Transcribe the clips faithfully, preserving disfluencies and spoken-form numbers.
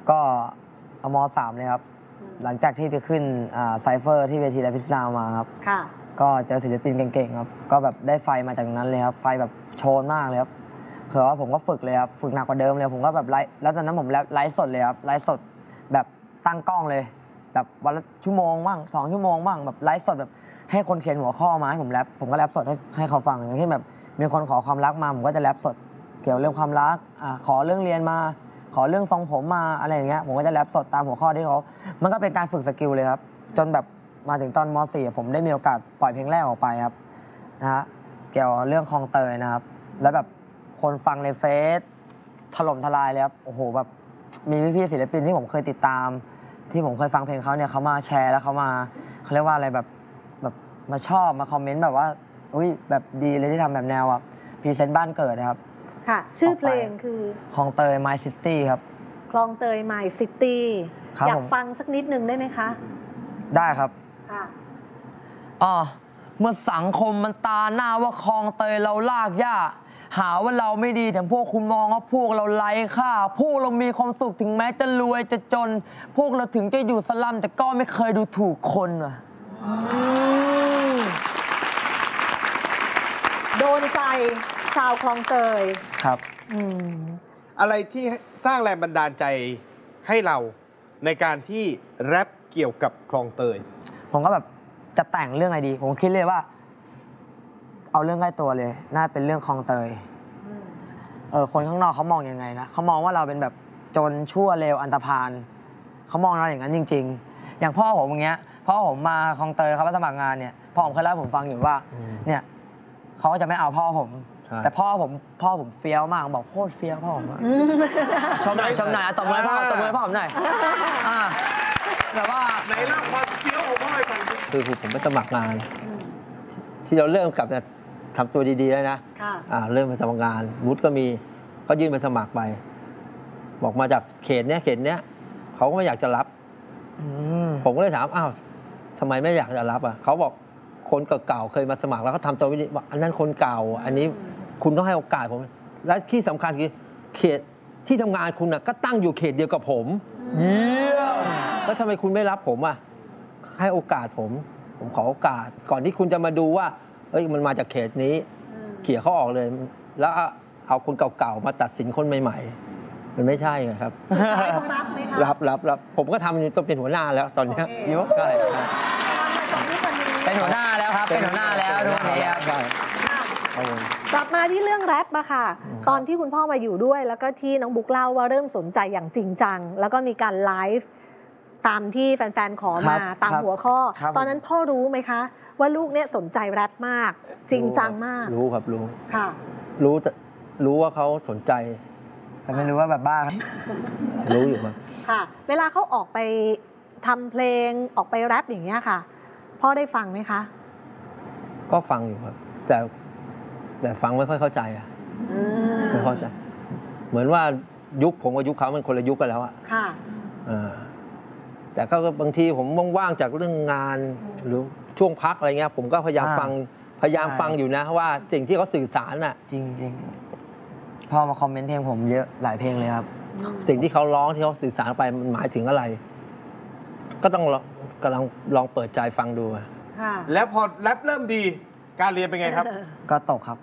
ก็เอามสามเลยครับหลังจากที่ไปขึ้นไซเฟอร์ที่เวทีแรปพิซซ่ามาครับก็เจอศิลปินเก่งๆครับก็แบบได้ไฟมาจากนั้นเลยครับไฟแบบโชนมากเลยครับคือว่าผมก็ฝึกเลยครับฝึกหนักกว่าเดิมเลยผมก็แบบไลฟ์แล้วตอนนั้นผมไลฟ์สดเลยครับไลฟ์สดแบบตั้งกล้องเลยแบบวันละชั่วโมงบ้างสองชั่วโมงบ้างแบบไลฟ์สดแบบให้คนเขียนหัวข้อมาให้ผมแรปผมก็แรปสดให้ให้เขาฟังอย่างเช่นแบบมีคนขอความรักมาผมก็จะแรปสดเกี่ยวเรื่องความรักอ่าขอเรื่องเรียนมาขอเรื่องทรงผมมาอะไรอย่างเงี้ยผมก็จะแรปสดตามหัวข้อที่เขามันก็เป็นการฝึกสกิลเลยครับจนแบบมาถึงตอนม .สี่ ผมได้มีโอกาสปล่อยเพลงแรกออกไปครับนะฮะเกี่ยวเรื่องคลองเตยนะครับแล้วแบบคนฟังในเฟซถล่มทลายเลยครับโอ้โหแบบมีพี่ๆศิลปินที่ผมเคยติดตามที่ผมเคยฟังเพลงเขาเนี่ยเขามาแชร์แล้วเขามาเขาเรียกว่าอะไรแบบแบบมาชอบมาคอมเมนต์แบบว่าอุ้ยแบบดีเลยที่ทำแบบแนวอ่ะพรีเซนต์บ้านเกิดนะครับค่ะชื่อเพลงคือคลองเตย My City ครับคลองเตย My City อยากฟังสักนิดนึงได้ไหมคะได้ครับค่ะอ๋อเมื่อสังคมมันตาหน้าว่าคลองเตยเราลากย่าหาว่าเราไม่ดีแต่พวกคุณมองว่าพวกเราไร้ค่าพวกเรามีความสุขถึงแม้จะรวยจะจนพวกเราถึงจะอยู่สลัมแต่ก็ไม่เคยดูถูกคนว่ะโดนใจชาวคลองเตยครับอะไรที่สร้างแรงบันดาลใจให้เราในการที่แรปเกี่ยวกับคลองเตยผมก็แบบจะแต่งเรื่องอะไรดีผมคิดเลยว่าเอาเรื่องใกล้ตัวเลยน่าเป็นเรื่องคลองเตยเออคนข้างนอกเขามองยังไงนะเขามองว่าเราเป็นแบบจนชั่วเลวอันธพาลเขามองเราอย่างนั้นจริงๆอย่างพ่อผมอย่างเงี้ยพ่อผมมาคลองเตยเขามาสมัครงานเนี่ยพ่อผมเคยเล่าให้ผมฟังอยู่ว่าเนี่ยเขาก็จะไม่เอาพ่อผมแต่พ่อผมพ่อผมเฟี้ยวมากบอกโคตรเฟี้ยวพ่อผมชมหน่อยชมหน่อยตบมือพ่อตบมือพ่อผมหน่อยแบบว่าไหนเล่าความเฟี้ยวของพ่อให้ฟังคือผมไปสมัครงานที่เราเริ่มกลับจะทำตัวดีๆแล้วนะเริ่มไปสมัครงานวุฒิก็มีก็ยื่นไปสมัครไปบอกมาจากเขตเนี้ยเขตเนี้ยเขาก็ไม่อยากจะรับผมก็เลยถามอ้าวทำไมไม่อยากจะรับอ่ะเขาบอกคนเก่าๆเคยมาสมัครแล้วเขาทำตัวไม่ดีบอกอันนั้นคนเก่าอันนี้คุณต้องให้โอกาสผมและที่สำคัญคือเขตที่ทำงานคุณน่ะก็ตั้งอยู่เขตเดียวกับผมเยี่ยมแล้วทำไมคุณไม่รับผมอ่ะให้โอกาสผมผมขอโอกาสก่อนที่คุณจะมาดูว่าเอ้ยมันมาจากเขตนี้เขี่ยเขาออกเลยแล้วเอาคนเก่าๆมาตัดสินคนใหม่ๆมันไม่ใช่ไงครับรับไหมคะรับรับรับผมก็ทำอยู่ต้องเป็นหัวหน้าแล้วตอนนี้ยกได้เป็นหัวหน้าแล้วครับเป็นหัวหน้าแล้วทุกนี้ครับกลับมาที่เรื่องแรปอะค่ะตอนที่คุณพ่อมาอยู่ด้วยแล้วก็ที่น้องบุ๊กเล่าว่าเริ่มสนใจอย่างจริงจังแล้วก็มีการไลฟ์ตามที่แฟนๆขอมาตามหัวข้อตอนนั้นพ่อรู้ไหมคะว่าลูกเนี่ยสนใจแรปมากจริงจังมากรู้ครับรู้ค่ะรู้รู้ว่าเขาสนใจแต่ไม่รู้ว่าแบบบ้ารู้อยู่ครับค่ะเวลาเขาออกไปทำเพลงออกไปแรปอย่างเงี้ยค่ะพ่อได้ฟังไหมคะก็ฟังอยู่ครับแต่แต่ฟังไม่ค่อยเข้าใจอ่ะไม่เข้าใจเหมือนว่ายุคผมกับยุคเขามันคนละยุคกันแล้วอ่ะค่ะแต่ก็บางทีผมว่างๆจากเรื่องงานหรือช่วงพักอะไรเงี้ยผมก็พยายามฟังพยายามฟังอยู่นะว่าสิ่งที่เขาสื่อสารอ่ะจริงๆพ่อมาคอมเมนต์เพลงผมเยอะหลายเพลงเลยครับสิ่งที่เขาร้องที่เขาสื่อสารไปมันหมายถึงอะไรก็ต้องกำลังลองเปิดใจฟังดูแล้วพอแรปเริ่มดีการเรียนเป็นไงครับก็ตกครับ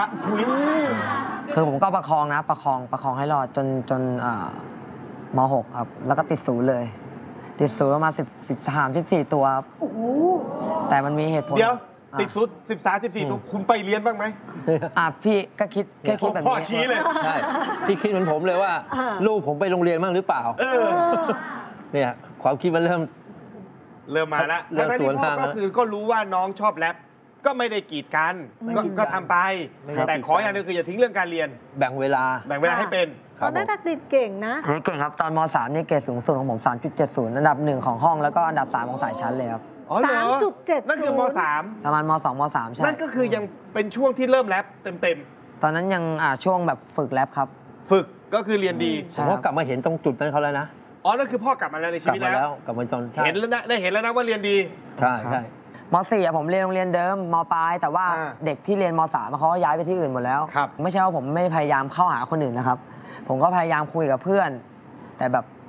คือผมก็ประคองนะประคองประคองให้รอดจนจนม .หก ครับแล้วก็ติดศูนย์เลยติดศูนย์ประมาณสิบสิบสามสิบสี่ตัวครับแต่มันมีเหตุผลเดี๋ยวติดศูนย์สิบสามสิบสี่ตัวคุณไปเรียนบ้างไหมอ่ะพี่ก็คิดแค่คิดแบบนี้พ่อชี้เลยใช่พี่คิดเหมือนผมเลยว่าลูกผมไปโรงเรียนบ้างหรือเปล่าเนี่ยความคิดมันเริ่มเริ่มมาแล้วทั้งที่พ่อก็คือก็รู้ว่าน้องชอบแรปก็ไม่ได้กีดกันก็ทำไปแต่ขออย่างนึงคืออย่าทิ้งเรื่องการเรียนแบ่งเวลาแบ่งเวลาให้เป็นตอนนั้นอังกฤษเก่งนะเก่งครับตอนม .สาม นี่เกรดสูงสุดของผม สามจุดเจ็ดศูนย์ อันดับหนึ่งของห้องแล้วก็อันดับสามของสายชั้นเลยครับสามจุดเจ็ดนั่นคือม .สามประมาณม .สอง ม .สาม ใช่นั่นก็คือยังเป็นช่วงที่เริ่มแรปเต็มๆตอนนั้นยังช่วงแบบฝึกแรปครับฝึกก็คือเรียนดีผมก็กลับมาเห็นตรงจุดนั้นเขาแล้วนะอ๋อนั่นคือพ่อกลับมาแล้วในชีวิตแล้วกลับมาจนเห็นแล้วนะได้เห็นแล้วนะว่าเรียนดีใช่ใช่ม .สี่ ผมเรียนโรงเรียนเดิมม.ปลายแต่ว่าเด็กที่เรียนม .สาม เขาย้ายไปที่อื่นหมดแล้วไม่ใช่ว่าผมไม่พยายามเข้าหาคนอื่นนะครับผมก็พยายามคุยกับเพื่อนแต่แบบ